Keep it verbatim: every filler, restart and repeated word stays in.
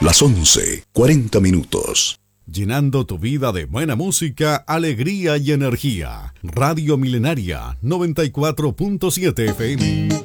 Las once, cuarenta minutos. Llenando tu vida de buena música, alegría y energía. Radio Milenaria noventa y cuatro punto siete F M.